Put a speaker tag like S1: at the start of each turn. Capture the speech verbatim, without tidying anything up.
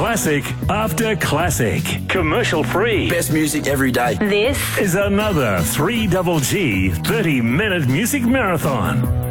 S1: Classic after classic. Commercial free.
S2: Best music every day.
S1: This is another three G G thirty minute music marathon.